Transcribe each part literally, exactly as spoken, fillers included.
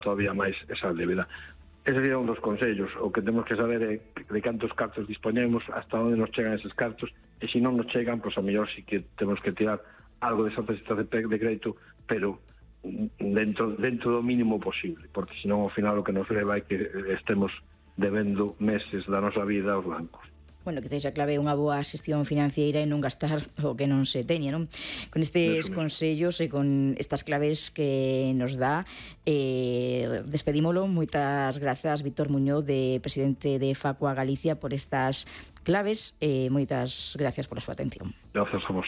todavía máis esa débeda. Ese sería un dos consellos. O que temos que saber é de cantos cartos dispoñemos, hasta onde nos chegan eses cartos, e se non nos chegan, pois a mellor sí que temos que tirar algo de esa tarxeta de crédito, pero dentro dentro do mínimo posible, porque senón ao final o que nos leva é que estemos debendo meses da nosa vida aos bancos. Bueno, que sexa clave unha boa xestión financiera e non gastar o que non se teña, non? Con estes consellos e con estas claves que nos dá, eh, despedímolo. Moitas grazas, Víctor Muñoz, de presidente de Facua Galicia, por estas claves, e eh, moitas gracias por a súa atención. Gracias a vos.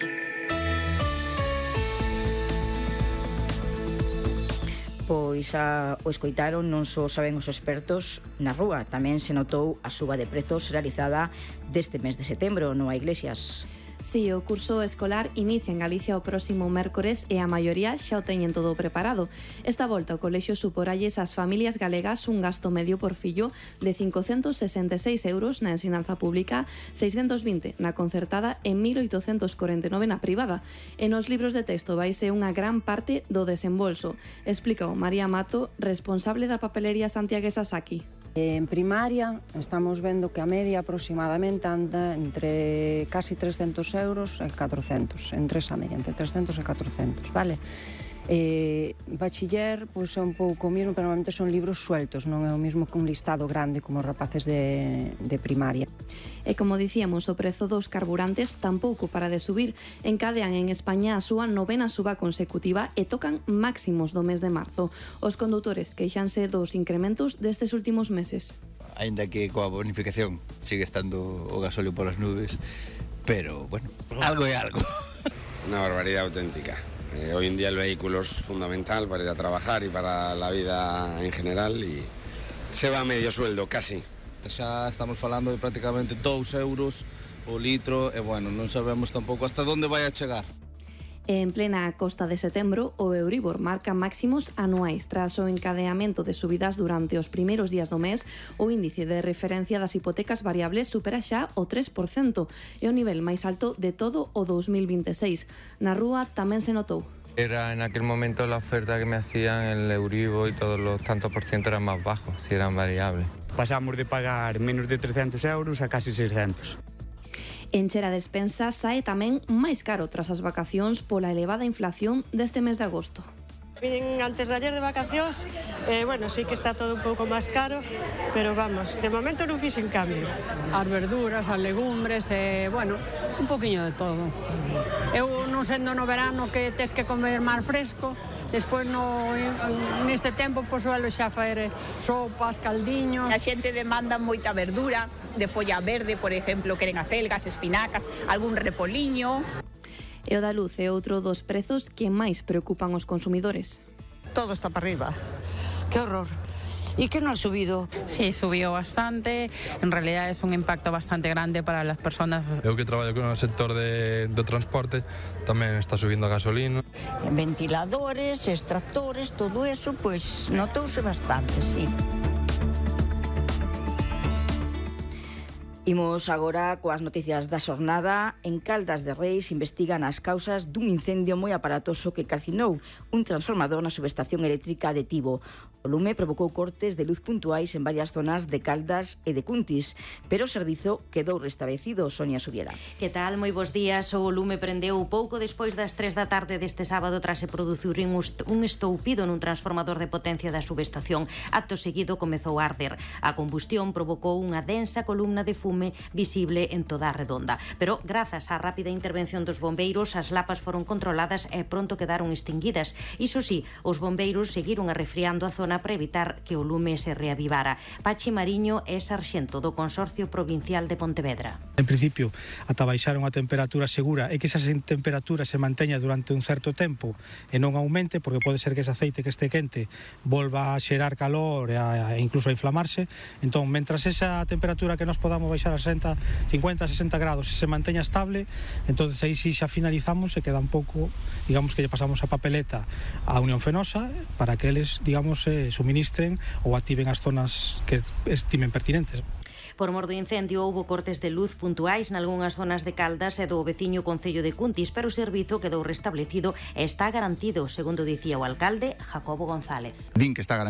Pois a, o escoitaron, non só saben os expertos na rúa, tamén se notou a suba de prezos realizada deste mes de setembro, non a Iglesias. Si, o curso escolar inicia en Galicia o próximo mércores e a maioría xa o teñen todo preparado. Esta volta o colexio suporalles ás familias galegas un gasto medio por fillo de cincocentos sesenta e seis euros na ensinanza pública, seiscentos vinte na concertada e mil oitocentos corenta e nove na privada. E nos libros de texto vaise unha gran parte do desembolso, explica o María Mato, responsable da papelería santiaguesa Saki. En primaria estamos vendo que a media aproximadamente anda entre casi trescentos euros e catrocentos, entre esa media, entre trescentos e catrocentos, vale? Eh, bachiller, pois é un pouco o mismo, pero normalmente son libros sueltos, non é o mismo que un listado grande como os rapaces de, de primaria. E como dicíamos, o prezo dos carburantes tampouco para de subir. Encadean en España a súa novena suba consecutiva e tocan máximos do mes de marzo. Os condutores queixanse dos incrementos destes últimos meses. Ainda que coa bonificación sigue estando o gasóleo polas nubes, pero, bueno, algo é algo. Una barbaridad auténtica. Eh, hoy en día el vehículo es fundamental para ir a trabajar y para la vida en general y se va a medio sueldo, casi. Xa estamos falando de prácticamente dous euros o litro e, bueno, non sabemos tampouco hasta onde vai a chegar. En plena costa de setembro, o Euribor marca máximos anuais. Tras o encadeamento de subidas durante os primeiros días do mes, o índice de referencia das hipotecas variables supera xa o tres por cento, e o nivel máis alto de todo o dos mil vinte e seis. Na rúa tamén se notou. Era en aquel momento la oferta que me hacían el Euribor y todos los tantos por ciento eran más bajos, si eran variables. Pasamos de pagar menos de trescentos euros a casi seiscentos. Encher a despensa sae tamén máis caro tras as vacacións pola elevada inflación deste mes de agosto. Vinen antes de ayer de vacacións, eh, bueno, sí que está todo un pouco máis caro, pero vamos, de momento non fixen cambio. As verduras, as legumbres, eh, bueno, un poquinho de todo. Eu non sendo no verano que tes que comer máis fresco, despois no, neste tempo pois suelo xa faer sopas, caldiños. A xente demanda moita verdura, de folla verde, por exemplo, queren acelgas, espinacas, algún repoliño. E o da luz é outro dos prezos que máis preocupan os consumidores. Todo está para arriba. ¡Qué horror! ¿Y qué no ha subido? Sí, subió bastante. En realidad es un impacto bastante grande para las personas. Eu que traballo con o sector de, do transporte tamén está subindo a gasolina. Ventiladores, extractores, todo eso, pues notouse bastante, sí. Imos agora coas noticias da xornada. En Caldas de Reis investigan as causas dun incendio moi aparatoso que calcinou un transformador na subestación eléctrica de Tibo. O lume provocou cortes de luz puntuais en varias zonas de Caldas e de Cuntis, pero o servizo quedou restablecido. Sonia Subiela. Que tal? Moi bons días. O lume prendeu pouco despois das tres da tarde deste sábado tras se producir un estoupido nun transformador de potencia da subestación. Acto seguido comezou a arder. A combustión provocou unha densa columna de fume visible en toda a redonda. Pero, grazas á rápida intervención dos bombeiros, as lapas foron controladas e pronto quedaron extinguidas. Iso sí, os bombeiros seguiron arrefriando a zona para evitar que o lume se reavivara. Pachi Mariño é sarxento do Consorcio Provincial de Pontevedra. En principio, ata baixar unha temperatura segura e que esa temperatura se manteña durante un certo tempo e non aumente, porque pode ser que ese aceite que este quente volva a xerar calor e, a, e incluso a inflamarse. Entón, mentras esa temperatura que nos podamos baixar a sesenta, cincuenta, sesenta grados se manteña estable, entonces aí si xa finalizamos e queda un pouco, digamos que lle pasamos a papeleta á Unión Fenosa para que eles, digamos, eh, suministren ou activen as zonas que estimen pertinentes. Por mor do incendio houbo cortes de luz puntuais nalgunhas zonas de Caldas e do veciño concello de Cuntis, pero o servizo quedou restablecido e está garantido, segundo dicía o alcalde Jacobo González. Din que está